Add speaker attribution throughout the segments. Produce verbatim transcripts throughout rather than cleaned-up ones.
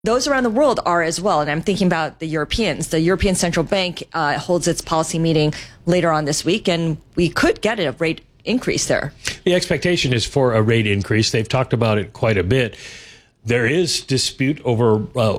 Speaker 1: those around the world are as well. And I'm thinking about the Europeans. The European Central Bank uh, holds its policy meeting later on this week, and we could get a rate increase there.
Speaker 2: The expectation is for a rate increase. They've talked about it quite a bit. There is dispute over uh,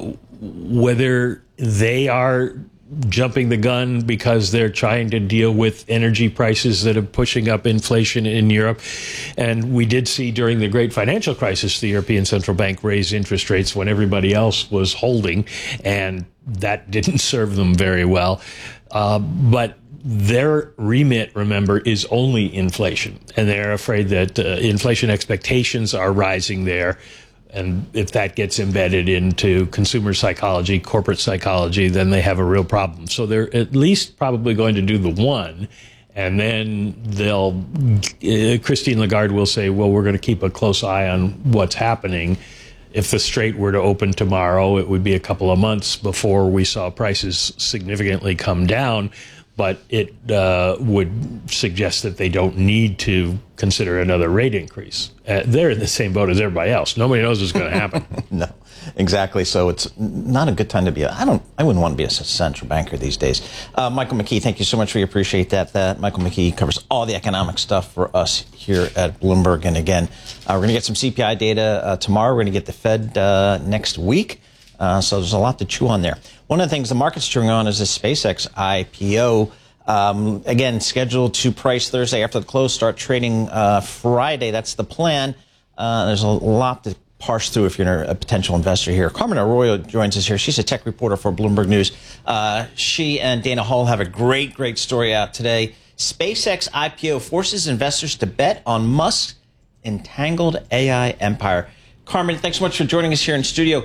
Speaker 2: whether they are jumping the gun because they're trying to deal with energy prices that are pushing up inflation in Europe. And we did see during the great financial crisis, the European Central Bank raise interest rates when everybody else was holding, and that didn't serve them very well. Uh, but their remit, remember, is only inflation. And they're afraid that uh, inflation expectations are rising there. And if that gets embedded into consumer psychology, corporate psychology, then they have a real problem. So they're at least probably going to do the one, and then they'll, uh, Christine Lagarde will say, well, we're going to keep a close eye on what's happening. If the Strait were to open tomorrow, it would be a couple of months before we saw prices significantly come down. But it uh, would suggest that they don't need to consider another rate increase. Uh, they're in the same boat as everybody else. Nobody knows what's going to happen.
Speaker 3: No, exactly. So it's not a good time to be. A, I don't. I wouldn't want to be a central banker these days. Uh, Michael McKee, thank you so much. We appreciate that. That Michael McKee covers all the economic stuff for us here at Bloomberg. And again, uh, we're going to get some C P I data uh, tomorrow. We're going to get the Fed uh, next week. Uh, so there's a lot to chew on there. One of the things the market's chewing on is this SpaceX I P O. Um, again, scheduled to price Thursday after the close, start trading uh, Friday. That's the plan. Uh, there's a lot to parse through if you're a potential investor here. Carmen Arroyo joins us here. She's a tech reporter for Bloomberg News. Uh, she and Dana Hall have a great, great story out today. SpaceX I P O forces investors to bet on Musk's entangled A I empire. Carmen, thanks so much for joining us here in studio.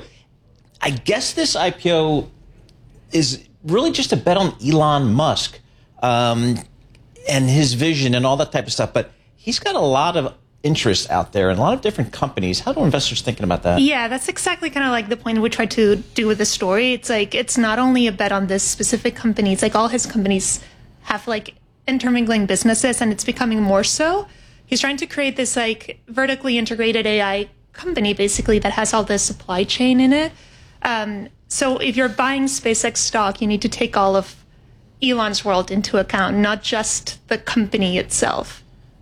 Speaker 3: I guess this I P O is really just a bet on Elon Musk um, and his vision and all that type of stuff. But he's got a lot of interest out there and a lot of different companies. How do investors thinking about that?
Speaker 4: Yeah, that's exactly kind of like the point we tried to do with the story. It's like it's not only a bet on this specific company. It's like all his companies have like intermingling businesses, and it's becoming more so. He's trying to create this like vertically integrated A I company, basically, that has all the supply chain in it. Um, so if you're buying SpaceX stock, you need to take all of Elon's world into account, not just the company itself.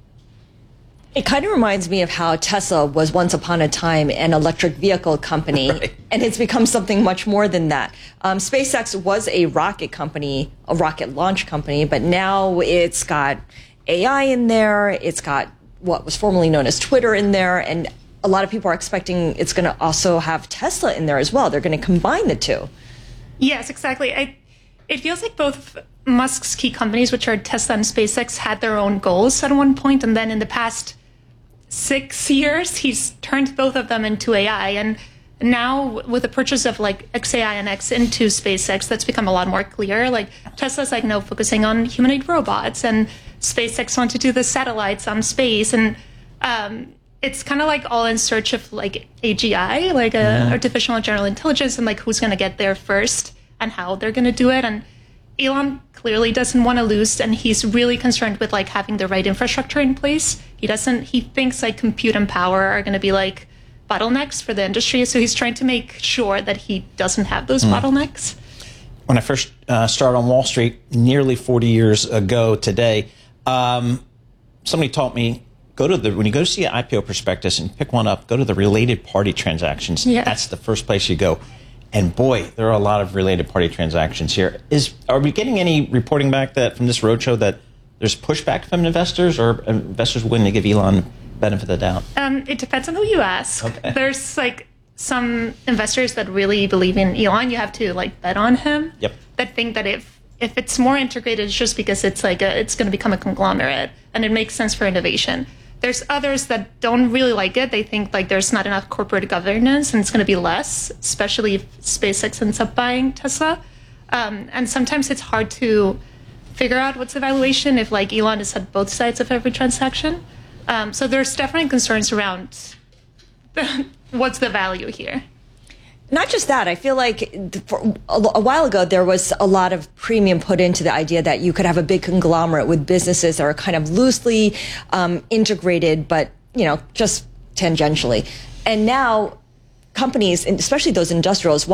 Speaker 1: It kind of reminds me of how Tesla was once upon a time an electric vehicle company, right, and it's become something much more than that. Um, SpaceX was a rocket company, a rocket launch company, but now it's got A I in there. It's got what was formerly known as Twitter in there, and a lot of people are expecting it's going to also have Tesla in there as well. They're going to combine the two.
Speaker 4: Yes, exactly. I, it feels like both Musk's key companies, which are Tesla and SpaceX, had their own goals at one point, and then in the past six years, he's turned both of them into A I. And now with the purchase of like X A I and X into SpaceX, that's become a lot more clear. Like Tesla's like no focusing on humanoid robots, and SpaceX want to do the satellites on space. And um, it's kind of like all in search of like A G I, like a yeah. artificial general intelligence, and like who's going to get there first and how they're going to do it. And Elon clearly doesn't want to lose, and he's really concerned with like having the right infrastructure in place. He doesn't, he thinks like compute and power are going to be like bottlenecks for the industry. So he's trying to make sure that he doesn't have those mm. bottlenecks.
Speaker 3: When I first uh, started on Wall Street nearly forty years ago today, um, somebody taught me, go to the, when you go to see an I P O prospectus and pick one up, go to the related party transactions.
Speaker 4: Yeah.
Speaker 3: That's the first place you go. And boy, there are a lot of related party transactions here. Is are we getting any reporting back that from this roadshow that there's pushback from investors, or investors willing to give Elon benefit of the doubt?
Speaker 4: Um, it depends on who you ask.
Speaker 3: Okay.
Speaker 4: There's like some investors that really believe in Elon. You have to like bet on him.
Speaker 3: Yep.
Speaker 4: That think that if if it's more integrated, it's just because it's like a, it's going to become a conglomerate and it makes sense for innovation. There's others that don't really like it. They think like there's not enough corporate governance and it's going to be less, especially if SpaceX ends up buying Tesla. Um, and sometimes it's hard to figure out what's the valuation if like Elon is at both sides of every transaction. Um, so there's definitely concerns around the, what's the value here.
Speaker 1: Not just that, I feel like for a, a while ago there was a lot of premium put into the idea that you could have a big conglomerate with businesses that are kind of loosely um, integrated, but you know, just tangentially. And now companies, and especially those industrials,